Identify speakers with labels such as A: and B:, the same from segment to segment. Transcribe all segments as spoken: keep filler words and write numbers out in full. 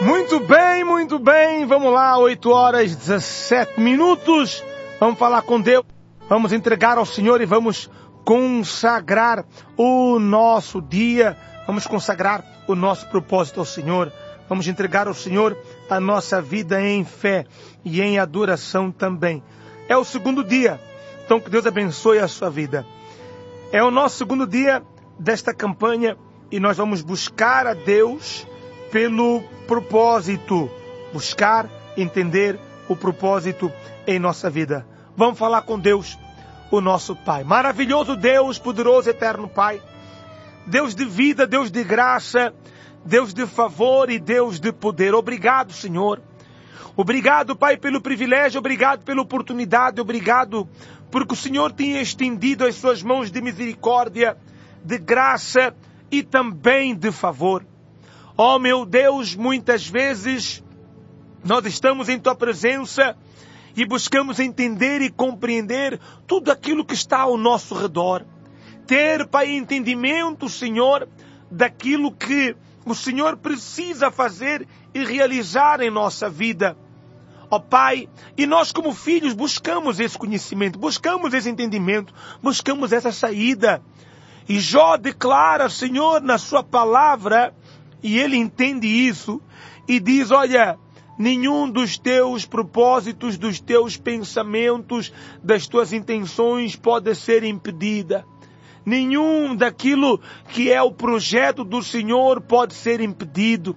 A: Muito bem, muito bem. Vamos lá, oito horas e dezessete minutos. Vamos falar com Deus. Vamos entregar ao Senhor e vamos consagrar o nosso dia. Vamos consagrar o nosso propósito ao Senhor. Vamos entregar ao Senhor a nossa vida em fé e em adoração também. É o segundo dia. Então que Deus abençoe a sua vida. É o nosso segundo dia desta campanha e nós vamos buscar a Deus pelo propósito. Buscar, entender o propósito em nossa vida. Vamos falar com Deus, o nosso Pai. Maravilhoso Deus, poderoso, eterno Pai. Deus de vida, Deus de graça, Deus de favor e Deus de poder. Obrigado, Senhor. Obrigado, Pai, pelo privilégio, obrigado pela oportunidade, obrigado porque o Senhor tem estendido as suas mãos de misericórdia, de graça e também de favor. Ó meu Deus, muitas vezes nós estamos em Tua presença e buscamos entender e compreender tudo aquilo que está ao nosso redor. Ter, Pai, entendimento, Senhor, daquilo que o Senhor precisa fazer e realizar em nossa vida. Ó Pai, e nós como filhos buscamos esse conhecimento, buscamos esse entendimento, buscamos essa saída. E Jó declara, Senhor, na sua palavra, e ele entende isso, e diz, olha, nenhum dos teus propósitos, dos teus pensamentos, das tuas intenções pode ser impedida. Nenhum daquilo que é o projeto do Senhor pode ser impedido.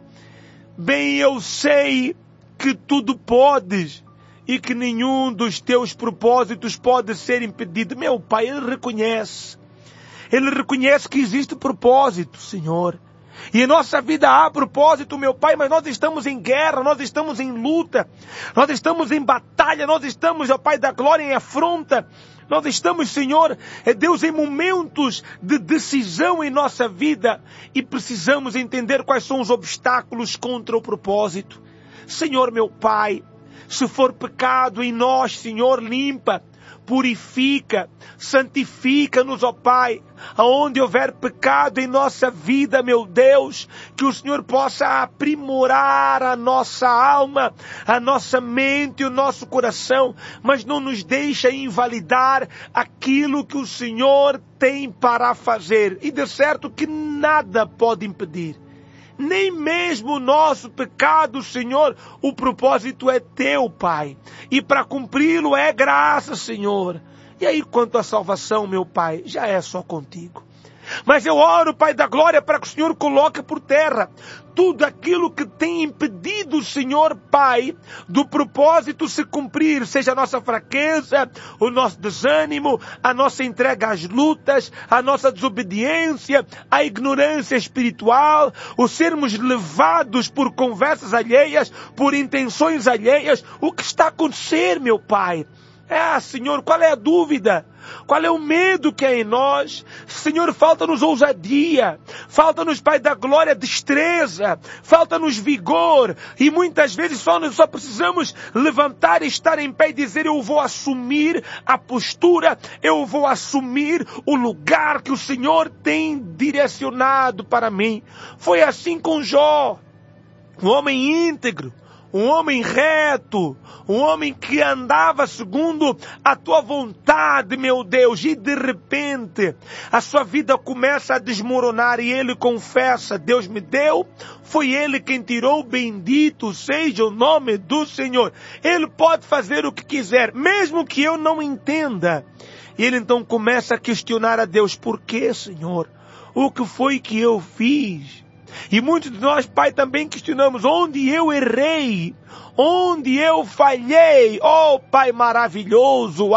A: Bem, eu sei que tudo podes e que nenhum dos teus propósitos pode ser impedido. Meu Pai, Ele reconhece. Ele reconhece que existe propósito, Senhor. E em nossa vida há propósito, meu Pai, mas nós estamos em guerra, nós estamos em luta, nós estamos em batalha, nós estamos, ó Pai da glória, em afronta. Nós estamos, Senhor, é Deus, em momentos de decisão em nossa vida e precisamos entender quais são os obstáculos contra o propósito. Senhor, meu Pai, se for pecado em nós, Senhor, limpa, purifica, santifica-nos, ó Pai. Aonde houver pecado em nossa vida, meu Deus, que o Senhor possa aprimorar a nossa alma, a nossa mente, o nosso coração, mas não nos deixa invalidar aquilo que o Senhor tem para fazer. E de certo que nada pode impedir. Nem mesmo o nosso pecado, Senhor, o propósito é Teu, Pai. E para cumpri-lo é graça, Senhor. E aí, quanto à salvação, meu Pai, já é só contigo. Mas eu oro, Pai da glória, para que o Senhor coloque por terra tudo aquilo que tem impedido, Senhor Pai, do propósito se cumprir, seja a nossa fraqueza, o nosso desânimo, a nossa entrega às lutas, a nossa desobediência, a ignorância espiritual, o sermos levados por conversas alheias, por intenções alheias. O que está a acontecer, meu Pai? É, Senhor, qual é a dúvida? Qual é o medo que é em nós? Senhor, falta-nos ousadia, falta-nos, Pai da glória, destreza, falta-nos vigor, e muitas vezes só, nós só precisamos levantar e estar em pé e dizer, eu vou assumir a postura, eu vou assumir o lugar que o Senhor tem direcionado para mim. Foi assim com Jó, um homem íntegro, um homem reto, um homem que andava segundo a tua vontade, meu Deus, e de repente a sua vida começa a desmoronar e ele confessa, Deus me deu, foi Ele quem tirou, bendito seja o nome do Senhor. Ele pode fazer o que quiser, mesmo que eu não entenda. E ele então começa a questionar a Deus, por que, Senhor? O que foi que eu fiz? E muitos de nós, Pai, também questionamos onde eu errei, onde eu falhei. Oh, Pai maravilhoso,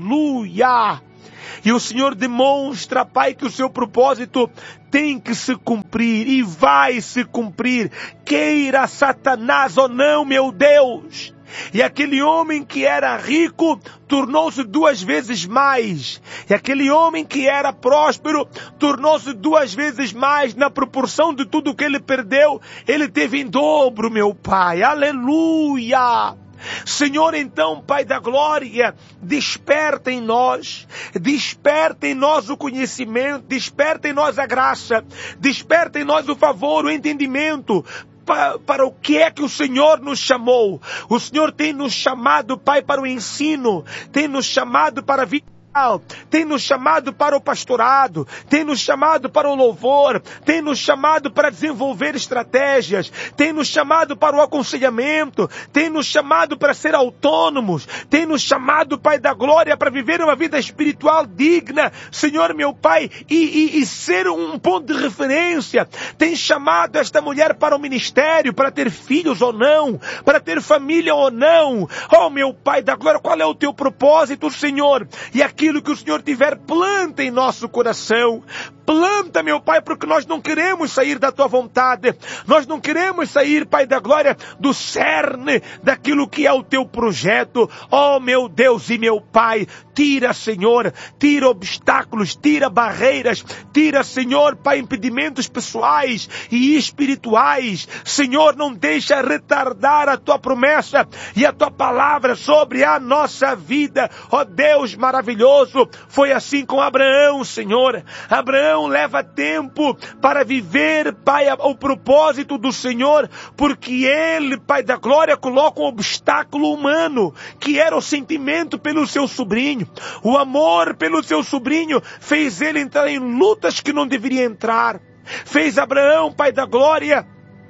A: aleluia! E o Senhor demonstra, Pai, que o seu propósito tem que se cumprir e vai se cumprir, queira Satanás ou não, meu Deus. E aquele homem que era rico tornou-se duas vezes mais. E aquele homem que era próspero tornou-se duas vezes mais. Na proporção de tudo que ele perdeu, ele teve em dobro, meu Pai. Aleluia! Senhor, então, Pai da glória, desperta em nós, desperta em nós o conhecimento, desperta em nós a graça, desperta em nós o favor, o entendimento, para, para o que é que o Senhor nos chamou. O Senhor tem nos chamado, Pai, para o ensino, tem nos chamado para a vida, tem nos chamado para o pastorado, tem nos chamado para o louvor, tem nos chamado para desenvolver estratégias, tem nos chamado para o aconselhamento, tem nos chamado para ser autônomos, tem nos chamado, Pai da glória, para viver uma vida espiritual digna, Senhor meu Pai, e, e, e ser um ponto de referência. Tem chamado esta mulher para o ministério, para ter filhos ou não, para ter família ou não. Oh meu Pai da glória, qual é o teu propósito, Senhor? E aquilo que o Senhor tiver, planta em nosso coração. Planta, meu Pai, porque nós não queremos sair da Tua vontade. Nós não queremos sair, Pai da glória, do cerne daquilo que é o Teu projeto. Oh, meu Deus e meu Pai, tira, Senhor, tira obstáculos, tira barreiras, tira, Senhor, Pai, impedimentos pessoais e espirituais. Senhor, não deixa retardar a Tua promessa e a Tua palavra sobre a nossa vida. Oh, Deus maravilhoso, foi assim com Abraão, Senhor. Abraão leva tempo para viver, Pai, o propósito do Senhor, porque ele, Pai da glória, coloca um obstáculo humano, que era o sentimento pelo seu sobrinho. O amor pelo seu sobrinho fez ele entrar em lutas que não deveria entrar. Fez Abraão, Pai da glória,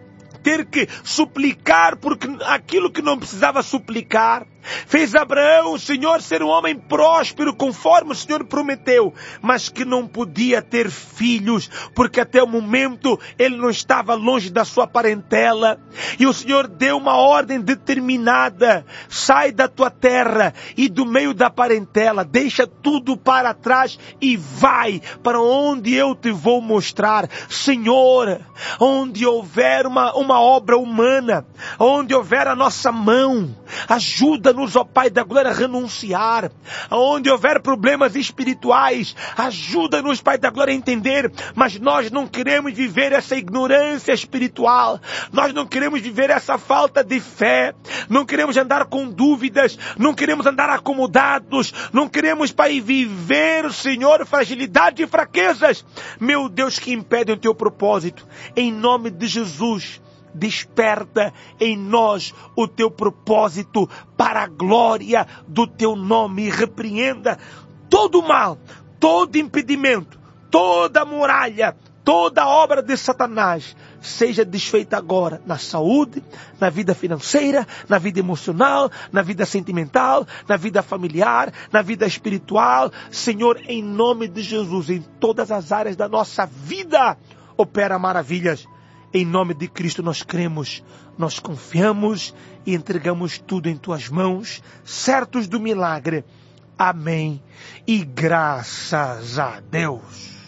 A: ter que suplicar por aquilo que não precisava suplicar. Fez Abraão, o Senhor, ser um homem próspero, conforme o Senhor prometeu, mas que não podia ter filhos, porque até o momento ele não estava longe da sua parentela. E o Senhor deu uma ordem determinada: sai da tua terra e do meio da parentela, deixa tudo para trás e vai para onde eu te vou mostrar. Senhor, onde houver uma, uma obra humana, onde houver a nossa mão, ajuda-nos, ó Pai da glória, a renunciar. Onde houver problemas espirituais, ajuda-nos, Pai da glória, a entender. Mas nós não queremos viver essa ignorância espiritual. Nós não queremos viver essa falta de fé. Não queremos andar com dúvidas. Não queremos andar acomodados. Não queremos, Pai, viver, Senhor, fragilidade e fraquezas, meu Deus, que impedem o teu propósito. Em nome de Jesus, desperta em nós o teu propósito para a glória do teu nome, e repreenda todo o mal, todo impedimento, toda muralha, toda obra de Satanás seja desfeita agora na saúde, na vida financeira, na vida emocional, na vida sentimental, na vida familiar, na vida espiritual. Senhor, em nome de Jesus, em todas as áreas da nossa vida, opera maravilhas. Em nome de Cristo nós cremos, nós confiamos e entregamos tudo em Tuas mãos, certos do milagre. Amém. E graças a Deus.